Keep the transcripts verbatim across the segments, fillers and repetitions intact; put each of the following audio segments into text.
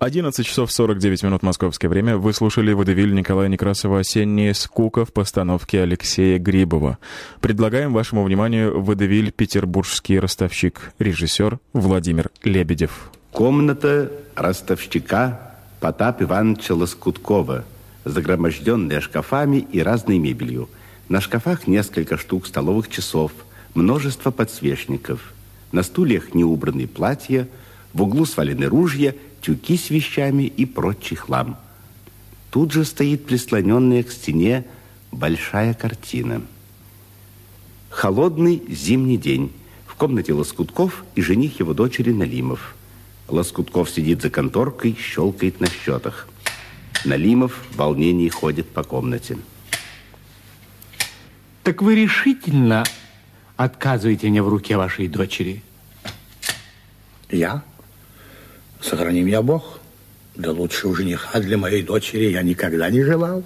одиннадцать часов сорок девять минут московское время. Вы слушали водевиль Николая Некрасова «Осенняя скука» в постановке Алексея Грибова. Предлагаем вашему вниманию водевиль «Петербургский ростовщик». Режиссер Владимир Лебедев. Комната ростовщика Потапа Ивановича Лоскуткова, загроможденная шкафами и разной мебелью. На шкафах несколько штук столовых часов, множество подсвечников. На стульях неубранные платья, в углу свалены ружья, тюки с вещами и прочий хлам. Тут же стоит прислоненная к стене большая картина. Холодный зимний день. В комнате Лоскутков и жених его дочери Налимов. Лоскутков сидит за конторкой, щелкает на счетах. Налимов в волнении ходит по комнате. Так вы решительно отказываете мне в руке вашей дочери? Я? Сохрани меня Бог. Да лучшего жениха для моей дочери я никогда не желал.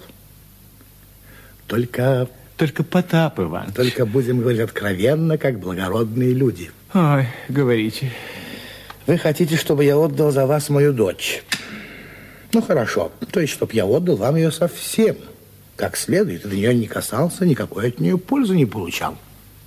Только... Только Потап Иванович. Только будем говорить откровенно, как благородные люди. Ой, говорите. Вы хотите, чтобы я отдал за вас мою дочь? Ну, хорошо. То есть, чтобы я отдал вам ее совсем. Как следует, от нее не касался, никакой от нее пользы не получал.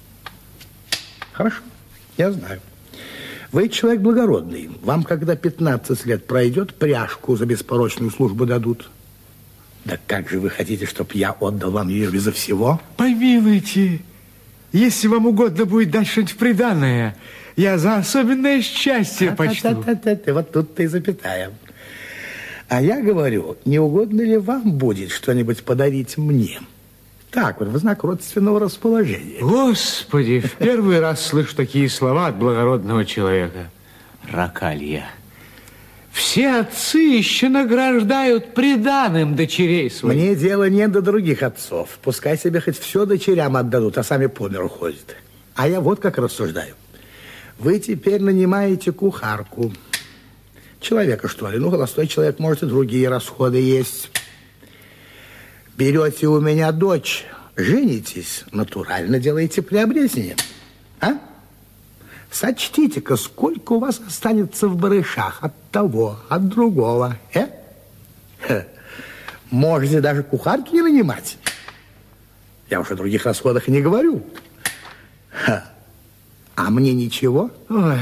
Хорошо, я знаю. Вы человек благородный. Вам, когда пятнадцать лет пройдет, пряжку за беспорочную службу дадут. Да как же вы хотите, чтобы я отдал вам ее безо всего? Помилуйте, если вам угодно будет дать что-нибудь приданое, я за особенное счастье почту. Та-та-та-та-та, вот тут-то и запятая. А я говорю, не угодно ли вам будет что-нибудь подарить мне? Так вот, в знак родственного расположения. Господи, в первый раз слышу такие слова от благородного человека. Ракалья. Все отцы еще награждают приданым дочерей своих. Мне дела нет до других отцов. Пускай себе хоть все дочерям отдадут, а сами по миру ходят. А я вот как рассуждаю. Вы теперь нанимаете кухарку. Человека, что ли? Ну, холостой человек, может, и другие расходы есть. Берете у меня дочь, женитесь, натурально делаете приобретение. А? Сочтите-ка, сколько у вас останется в барышах от того, от другого. Э? Ха. Можете даже кухарки не нанимать. Я уж о других расходах и не говорю. Ха. А мне ничего? Ой.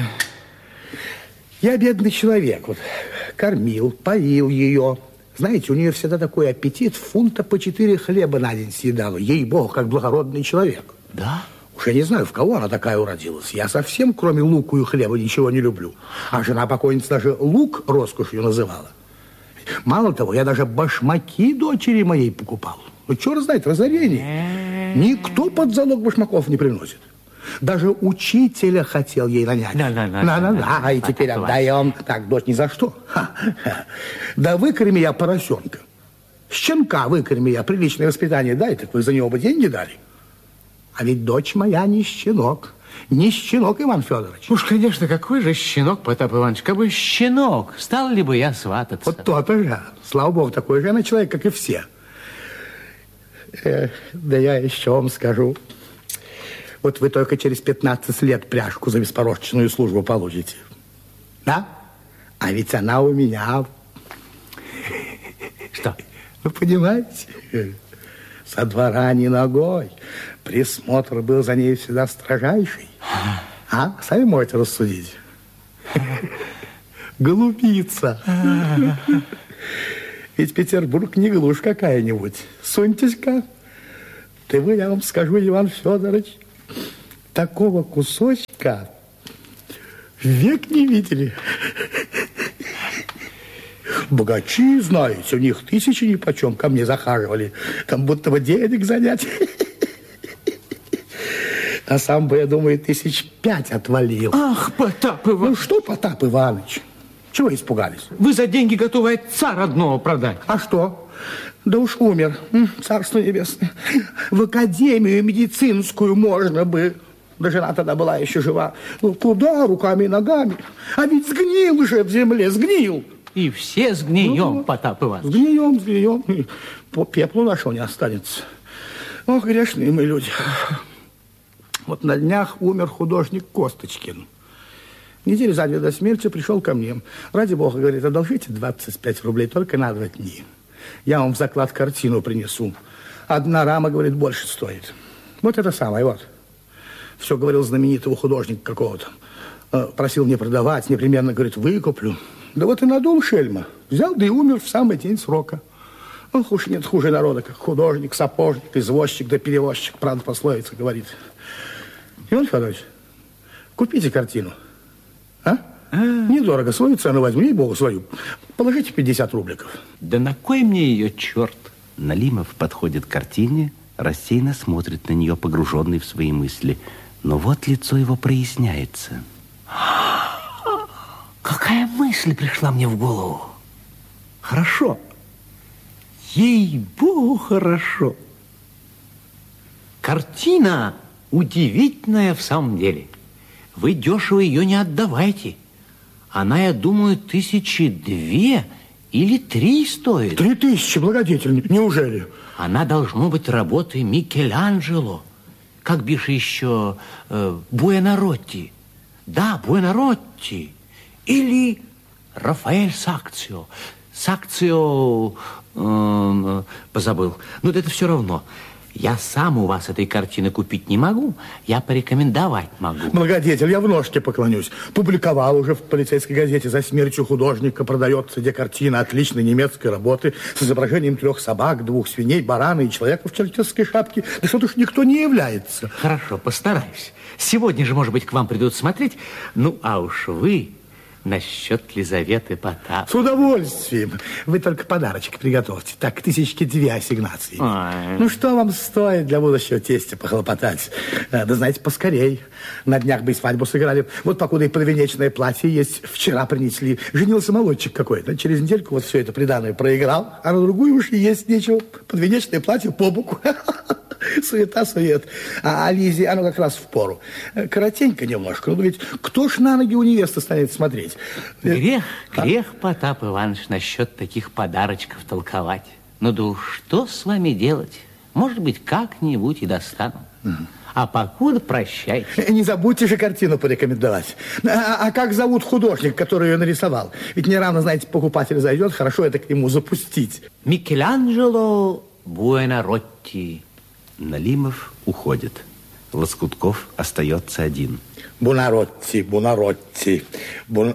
Я бедный человек. Вот, кормил, поил ее. Знаете, у нее всегда такой аппетит, фунта по четыре хлеба на день съедала. Ей-богу, как благородный человек. Да? Уж я не знаю, в кого она такая уродилась. Я совсем, кроме луку и хлеба, ничего не люблю. А жена покойницы даже лук роскошью называла. Мало того, я даже башмаки дочери моей покупал. Ну, черт знает, разорение. Никто под залог башмаков не приносит. Даже учителя хотел ей нанять. Да-да-да. А и теперь отдаем. Так, дочь, ни за что. Ха-ха. Да выкорми я поросенка. Щенка выкорми я. Приличное воспитание дай, так вы за него бы деньги дали. А ведь дочь моя не щенок. Не щенок, Иван Федорович. Уж, конечно, какой же щенок, Потап Иванович. Как бы щенок, стал ли бы я свататься? Вот то-то же. Слава богу, такой же она человек, как и все. Э, да я еще вам скажу. Вот вы только через пятнадцать лет пряжку за беспорочную службу получите. Да? А ведь она у меня... Что? Вы понимаете? Со двора ни ногой. Присмотр был за ней всегда строжайший. А? Сами можете рассудить. Голубица. Ведь Петербург не глушь какая-нибудь. Суньтесь-ка. Ты вы, я вам скажу, Иван Федорович, такого кусочка век не видели. Богачи, знаете, у них тысячи нипочем ко мне захаживали. Там будто бы денег занять. А сам бы, я думаю, тысяч пять отвалил. Ах, Потап Иванович. Ну что, Потап Иванович? Чего испугались? Вы за деньги готовы отца родного продать. А что? Да уж умер. Царство небесное. В академию медицинскую можно бы. Да жена тогда была еще жива. Ну, куда руками и ногами? А ведь сгнил же в земле, сгнил. И все сгнием, ну, Потап Иванович. Сгнием, сгнием. По пеплу нашего не останется. Ох, грешные мы люди. Вот на днях умер художник Косточкин. Неделю за две до смерти пришел ко мне. Ради бога, говорит, одолжите двадцать пять рублей только на два дни. Я вам в заклад картину принесу. Одна рама, говорит, больше стоит. Вот это самое, вот. Все говорил знаменитого художника какого-то. Просил не продавать, непременно, говорит, выкуплю. Да вот и надул шельма. Взял, да и умер в самый день срока. Ох уж нет хуже народа, как художник, сапожник, извозчик да перевозчик. Правда, пословица говорит. Иван Федорович, купите картину. А? А? Недорого, свою цену возьму, ей-богу, свою. Положите пятьдесят рубликов. Да на кой мне ее, черт? Налимов подходит к картине, рассеянно смотрит на нее, погруженный в свои мысли. Но вот лицо его проясняется. Какая мысль пришла мне в голову? Хорошо. Ей-богу, хорошо. Картина удивительная в самом деле. Вы дешево ее не отдавайте. Она, я думаю, тысячи две или три стоит. Три тысячи, благодетель, неужели? Она должно быть работой Микеланджело. Как бишь еще э, Буонаротти. Да, Буонаротти. Или Рафаэль Сакцио. Сакцио... Э, позабыл. Ну, это все равно. Я сам у вас этой картины купить не могу. Я порекомендовать могу. Благодетель, я в ножке поклонюсь. Публиковал уже в полицейской газете «За смертью художника» продается где картина отличной немецкой работы с изображением трех собак, двух свиней, барана и человека в черкесской шапке. Да что-то уж никто не является. Хорошо, постараюсь. Сегодня же, может быть, к вам придут смотреть. Ну, а уж вы... Насчет Лизаветы Потап. С удовольствием. Вы только подарочек приготовьте. Так, тысячки две ассигнации. Ой. Ну, что вам стоит для будущего тестя похлопотать? Да, знаете, поскорей. На днях бы и свадьбу сыграли. Вот покуда и подвенечное платье есть. Вчера принесли. Женился молодчик какой-то. Через недельку вот все это приданое проиграл. А на другую уж и есть нечего. Подвенечное платье по боку. Суета-сует. А, а Лизе оно как раз в пору. Коротенько немножко. Ну, ведь кто ж на ноги у невесты станет смотреть? Грех, грех, Потап Иванович, насчет таких подарочков толковать. Ну да уж что с вами делать? Может быть, как-нибудь и достану. Угу. А покуда прощайте. Не забудьте же картину порекомендовать. А, а как зовут художник, который ее нарисовал? Ведь не равно, знаете, покупатель зайдет, хорошо это к нему запустить. Микеланджело Буонаротти. Налимов уходит. Лоскутков остается один. Буонаротти, Буонаротти, Бун...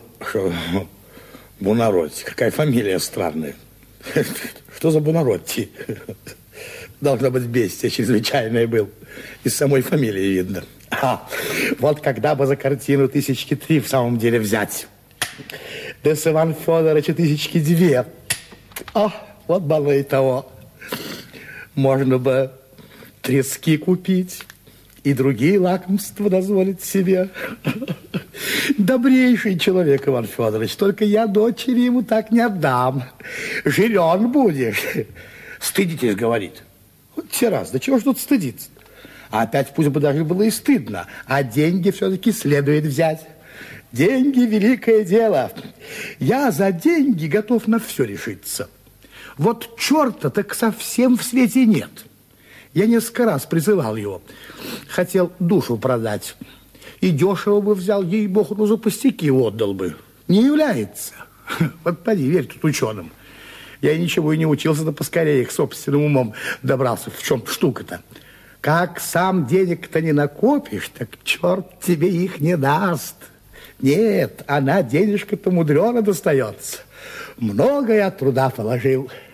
Буонаротти. Какая фамилия странная. Что за Буонаротти? Должно быть бестия чрезвычайное был. Из самой фамилии видно. А, вот когда бы за картину тысячки три в самом деле взять. Да с Иван Федоровича тысячки две. О, вот было и того. Можно бы трески купить и другие лакомства дозволить себе. Добрейший человек, Иван Федорович, только я дочери ему так не отдам. Жирен будешь. Стыдитесь, говорит. Вот те раз, да чего ж тут стыдиться? А опять пусть бы даже было и стыдно, а деньги все-таки следует взять. Деньги – великое дело. Я за деньги готов на все решиться. Вот черта так совсем в свете нет. Я несколько раз призывал его. Хотел душу продать. И дешево бы взял, ей-богу, ну за пустяки отдал бы. Не является. Вот поди, верь тут ученым. Я ничего и не учился, да поскорее к собственным умом добрался. В чем штука-то? Как сам денег-то не накопишь, так черт тебе их не даст. Нет, она денежка-то мудрено достается. Много я труда положил.